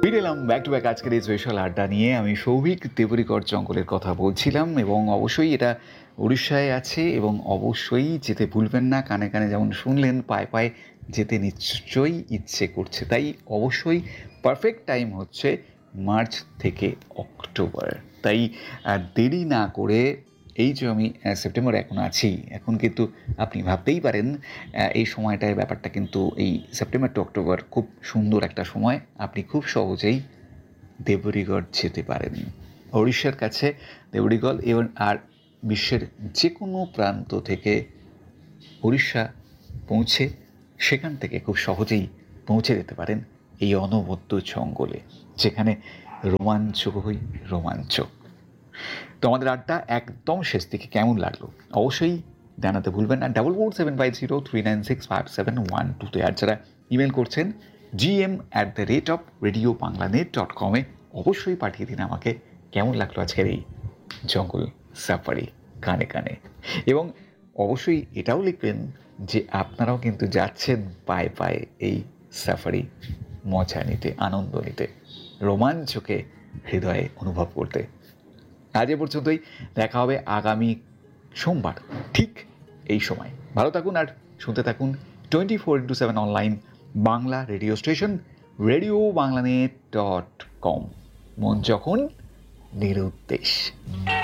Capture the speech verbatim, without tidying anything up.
ফিরে এলাম back to back আজকের এই স্পেশাল আড্ডা নিয়ে। আমি সৌভিক দেবরিগড় জঙ্গলের কথা বলছিলাম এবং অবশ্যই এটা উড়িষ্যায় আছে এবং অবশ্যই যেতে ভুলবেন না। কানে কানে যেমন শুনলেন, পায়ে পায়ে যেতে নিশ্চয়ই ইচ্ছে করছে। তাই অবশ্যই পারফেক্ট টাইম হচ্ছে মার্চ থেকে অক্টোবর। তাই আর দেরি না করে, এই যে আমি সেপ্টেম্বর এখন আছি, এখন কিন্তু আপনি ভাবতেই পারেন এই সময়টার ব্যাপারটা কিন্তু এই সেপ্টেম্বর টু অক্টোবর খুব সুন্দর একটা সময়। আপনি খুব সহজেই দেবরিগড় যেতে পারেন। ওড়িশার কাছে দেবরিগড় এবং আর বিশ্বের যে কোনো প্রান্ত থেকে উড়িষ্যা পৌঁছে সেখান থেকে খুব সহজেই পৌঁছে যেতে পারেন এই অনবদ্য জঙ্গলে, যেখানে রোমাঞ্চকই রোমাঞ্চক। তো আমাদের আড্ডা একদম শেষ থেকে কেমন লাগলো অবশ্যই জানাতে ভুলবেন না। Double four seven five zero three nine six five seven one টুতে। আর যারা ইমেল করছেন GM at the rate of radio Bangla net dot কমে অবশ্যই পাঠিয়ে দিন আমাকে কেমন লাগলো আজকের এই জঙ্গল সাফারি কানে কানে। এবং অবশ্যই এটাও লিখবেন যে আপনারাও কিন্তু যাচ্ছেন পায়ে পায়ে এই সাফারি মজা নিতে, আনন্দ নিতে, রোমাঞ্চকে হৃদয়ে অনুভব করতে। আজ এ পর্যন্তই, দেখা হবে আগামী সোমবার ঠিক এই সময়। ভালো থাকুন আর শুনতে থাকুন twenty four into seven online Bangla radio station radio Bangla net dot com. মন যখন নিরুদ্দেশ।